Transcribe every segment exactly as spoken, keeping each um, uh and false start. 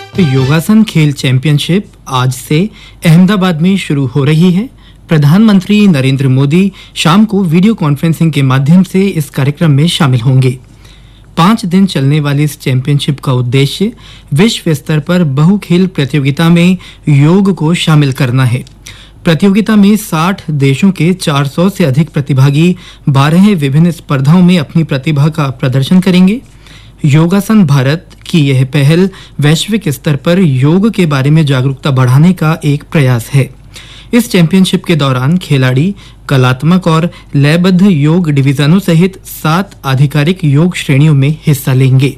योगासन खेल चैंपियनशिप आज से अहमदाबाद में शुरू हो रही है। प्रधानमंत्री नरेंद्र मोदी शाम को वीडियो कॉन्फ्रेंसिंग के माध्यम से इस कार्यक्रम में शामिल होंगे। पाँच दिन चलने वाली इस चैंपियनशिप का उद्देश्य विश्व स्तर पर बहुखेल प्रतियोगिता में योग को शामिल करना है। प्रतियोगिता में साठ देशों के चार सौ से अधिक प्रतिभागी बारह विभिन्न स्पर्धाओं में अपनी प्रतिभा का प्रदर्शन करेंगे। योगासन भारत की यह पहल वैश्विक स्तर पर योग के बारे में जागरूकता बढ़ाने का एक प्रयास है। इस चैंपियनशिप के दौरान खिलाड़ी कलात्मक और लयबद्ध योग डिवीजनों सहित सात आधिकारिक योग श्रेणियों में हिस्सा लेंगे।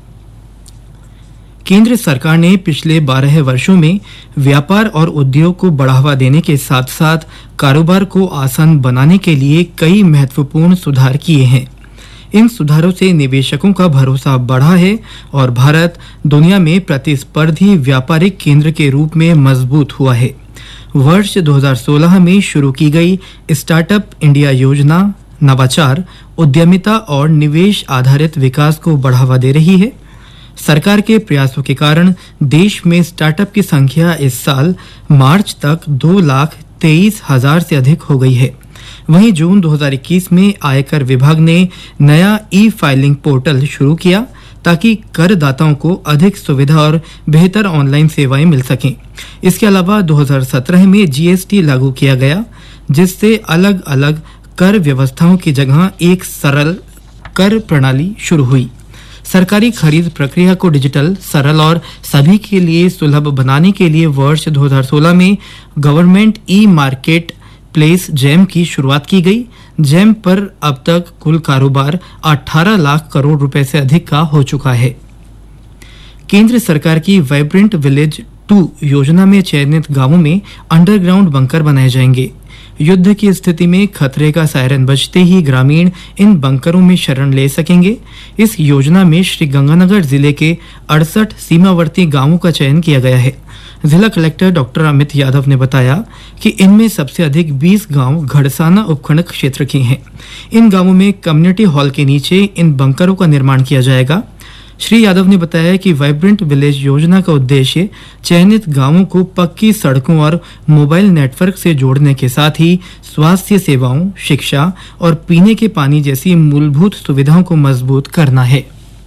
केंद्र सरकार ने पिछले बारह वर्षों में व्यापार और उद्योग को बढ़ावा देने के साथ साथ कारोबार को आसान बनाने के लिए कई महत्वपूर्ण सुधार किए हैं। इन सुधारों से निवेशकों का भरोसा बढ़ा है और भारत दुनिया में प्रतिस्पर्धी व्यापारिक केंद्र के रूप में मजबूत हुआ है। वर्ष दो हज़ार सोलह में शुरू की गई स्टार्टअप इंडिया योजना नवाचार, उद्यमिता और निवेश आधारित विकास को बढ़ावा दे रही है। सरकार के प्रयासों के कारण देश में स्टार्टअप की संख्या इस साल मार्च तक दो लाख तेईस हजार से अधिक हो गई है। वहीं जून दो हज़ार इक्कीस में आयकर विभाग ने नया ई फाइलिंग पोर्टल शुरू किया ताकि करदाताओं को अधिक सुविधा और बेहतर ऑनलाइन सेवाएं मिल सकें। इसके अलावा दो हज़ार सत्रह में जी एस टी लागू किया गया, जिससे अलग अलग कर व्यवस्थाओं की जगह एक सरल कर प्रणाली शुरू हुई। सरकारी खरीद प्रक्रिया को डिजिटल, सरल और सभी के लिए सुलभ बनाने के लिए वर्ष दो हज़ार सोलह में government e market place jam की शुरुआत की गई। जैम पर अब तक कुल कारोबार अठारह लाख करोड़ रुपए से अधिक का हो चुका है। केंद्र सरकार की वाइब्रेंट विलेज टू योजना में चयनित गांवों में अंडरग्राउंड बंकर बनाए जाएंगे। युद्ध की स्थिति में खतरे का सायरन बजते ही ग्रामीण इन बंकरों में शरण ले सकेंगे। इस योजना में श्री गंगानगर जिले के अड़सठ सीमावर्ती गांवों का चयन किया गया है। जिला कलेक्टर डॉक्टर अमित यादव ने बताया कि इनमें सबसे अधिक बीस गांव घड़साना उपखंड क्षेत्र के हैं। इन गांवों में कम्युनिटी हॉल के नीचे इन बंकरों का निर्माण किया जाएगा। श्री यादव ने बताया कि वाइब्रेंट विलेज योजना का उद्देश्य चयनित गांवों को पक्की सड़कों और मोबाइल नेटवर्क से जोड़ने के साथ ही स्वास्थ्य सेवाओं, शिक्षा और पीने के पानी जैसी मूलभूत सुविधाओं को मजबूत करना है।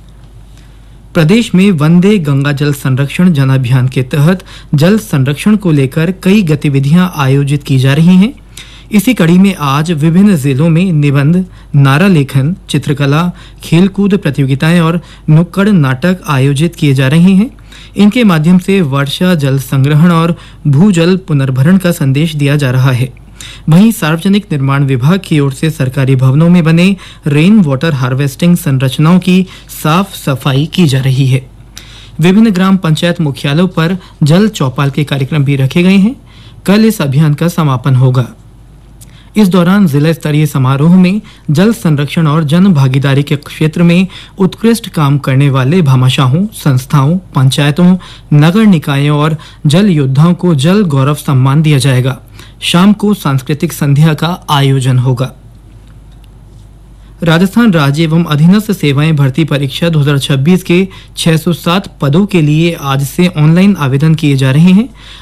प्रदेश में वंदे गंगा जल संरक्षण जन अभियान के तहत जल संरक्षण को लेकर कई गतिविधियां आयोजित की जा रही हैं। इसी कड़ी में आज विभिन्न जिलों में निबंध, नारा लेखन, चित्रकला, खेलकूद प्रतियोगिताएं और नुक्कड़ नाटक आयोजित किए जा रहे हैं। इनके माध्यम से वर्षा जल संग्रहण और भूजल पुनर्भरण का संदेश दिया जा रहा है। वहीं सार्वजनिक निर्माण विभाग की ओर से सरकारी भवनों में बने रेन वाटर हार्वेस्टिंग संरचनाओं की साफ सफाई की जा रही है। विभिन्न ग्राम पंचायत मुख्यालयों पर जल चौपाल के कार्यक्रम भी रखे गए हैं। कल इस अभियान का समापन होगा। इस दौरान जिला स्तरीय समारोह में जल संरक्षण और जन भागीदारी के क्षेत्र में उत्कृष्ट काम करने वाले भामाशाहों, संस्थाओं, पंचायतों, नगर निकायों और जल योद्धाओं को जल गौरव सम्मान दिया जाएगा। शाम को सांस्कृतिक संध्या का आयोजन होगा। राजस्थान राज्य एवं अधीनस्थ सेवाएं भर्ती परीक्षा दो हज़ार छब्बीस के छह सौ सात पदों के लिए आज से ऑनलाइन आवेदन किए जा रहे हैं।